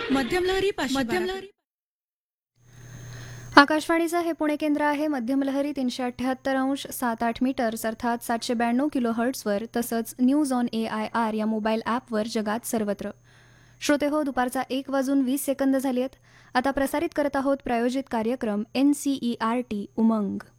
मध्यम लहरी मध्यम लहरी आकाशवाणीचं हे पुणे केंद्र आहे. मध्यम लहरी 378.78 मीटर्स अर्थात 792 किलो हर्ट्झवर तसंच न्यूज ऑन AIR या मोबाईल ॲपवर जगात सर्वत्र. श्रोते हो, दुपारचा 1:20 झाली आहेत. आता प्रसारित करत आहोत प्रायोजित कार्यक्रम NCERT उमंग.